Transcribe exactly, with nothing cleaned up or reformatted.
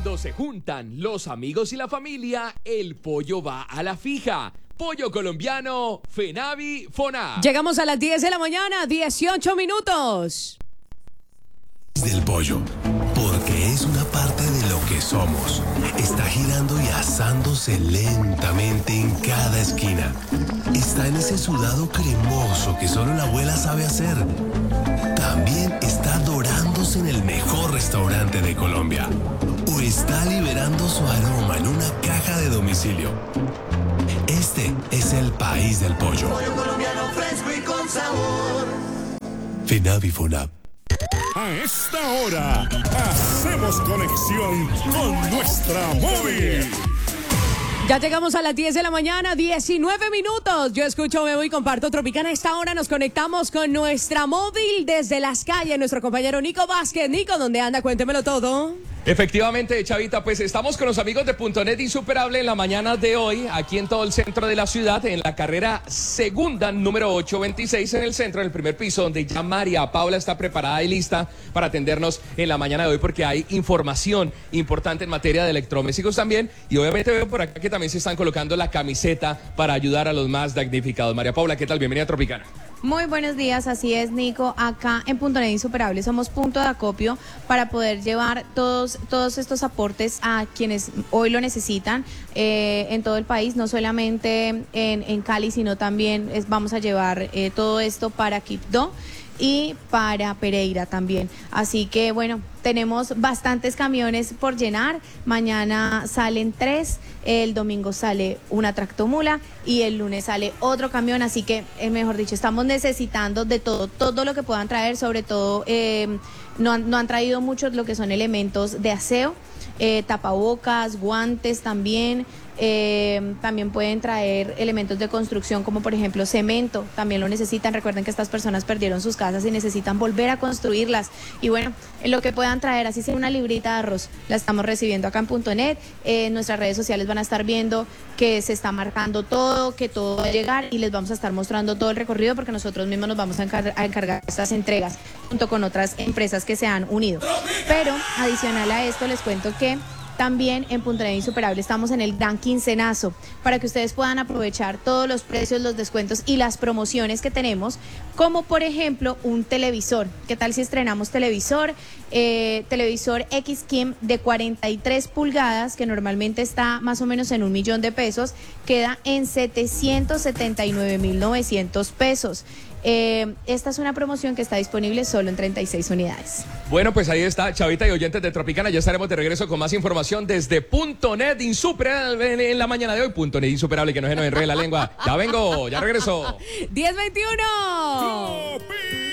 Cuando se juntan los amigos y la familia, el pollo va a la fija. Pollo colombiano, Fenavi Fonab. Llegamos a las diez de la mañana, dieciocho minutos. Del pollo, porque es una parte de lo que somos. Está girando y asándose lentamente en cada esquina. Está en ese sudado cremoso que solo la abuela sabe hacer. También está dorándose en el mejor restaurante de Colombia. O está liberando su aroma en una caja de domicilio. Este es el país del pollo. Pollo colombiano fresco y con sabor. Fenavi Fonab. A esta hora, hacemos conexión con nuestra móvil. Ya llegamos a las diez de la mañana, diecinueve minutos. Yo escucho, bebo y comparto Tropicana. A esta hora nos conectamos con nuestra móvil desde las calles. Nuestro compañero Nico Vázquez. Nico, ¿dónde anda? Cuéntemelo todo. Efectivamente, Chavita, pues estamos con los amigos de Punto Net Insuperable en la mañana de hoy, aquí en todo el centro de la ciudad, en la carrera segunda, número ochocientos veintiséis, en el centro, en el primer piso, donde ya María Paula está preparada y lista para atendernos en la mañana de hoy, porque hay información importante en materia de electrodomésticos también, y obviamente veo por acá que también se están colocando la camiseta para ayudar a los más damnificados. María Paula, ¿qué tal? Bienvenida a Tropicana. Muy buenos días, así es, Nico. Acá en Punto Net Insuperable somos punto de acopio para poder llevar todos, todos estos aportes a quienes hoy lo necesitan eh, en todo el país, no solamente en, en Cali, sino también es, vamos a llevar eh, todo esto para Quibdó y para Pereira también. Así que bueno, tenemos bastantes camiones por llenar. Mañana salen tres, el domingo sale una tractomula y el lunes sale otro camión. Así que, eh, mejor dicho, estamos necesitando de todo, todo lo que puedan traer. Sobre todo, eh, no, han, no han traído muchos lo que son elementos de aseo, eh, tapabocas, guantes también. Eh, también pueden traer elementos de construcción como por ejemplo cemento, también lo necesitan. Recuerden que estas personas perdieron sus casas y necesitan volver a construirlas. Y bueno, en lo que puedan traer, así sea una librita de arroz, la estamos recibiendo acá en Punto Net. Eh, en nuestras redes sociales van a estar viendo que se está marcando todo, que todo va a llegar y les vamos a estar mostrando todo el recorrido porque nosotros mismos nos vamos a, encar- a encargar de estas entregas junto con otras empresas que se han unido. Pero adicional a esto les cuento que también en Punto Net Insuperable estamos en el gran quincenazo para que ustedes puedan aprovechar todos los precios, los descuentos y las promociones que tenemos, como por ejemplo un televisor. ¿Qué tal si estrenamos televisor? Eh, televisor X K I M de cuarenta y tres pulgadas, que normalmente está más o menos en un millón de pesos, queda en setecientos setenta y nueve mil novecientos pesos. Eh, esta es una promoción que está disponible solo en treinta y seis unidades. Bueno, pues ahí está, Chavita y oyentes de Tropicana. Ya estaremos de regreso con más información desde Punto Net Insuperable en la mañana de hoy. Punto Net Insuperable, que no se nos enrede la lengua. Ya vengo, ya regreso. diez veintiuno.